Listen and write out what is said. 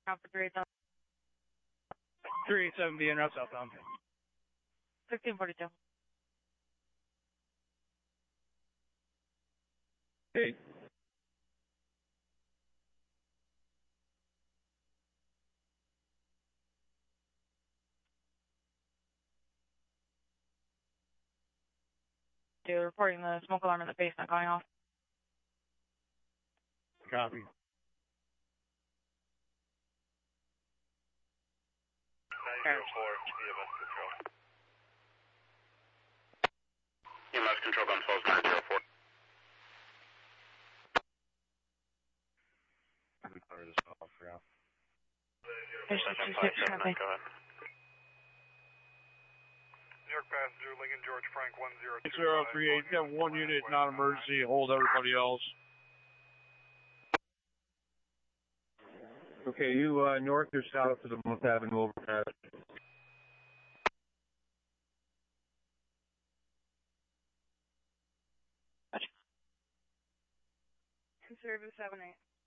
Out for 387. 387 being route southbound. 1642. Hey. Reporting the smoke alarm in the basement going off. Copy. 904, EMS control. EMS control, Gun Falls 904. We covered this off for now. Patient 26, copy. Go ahead. New York passenger, Lincoln George Frank 102. 038, you have one unit, non-emergency, hold everybody else. Okay, you north or south of the Month Avenue overpass? Service 78.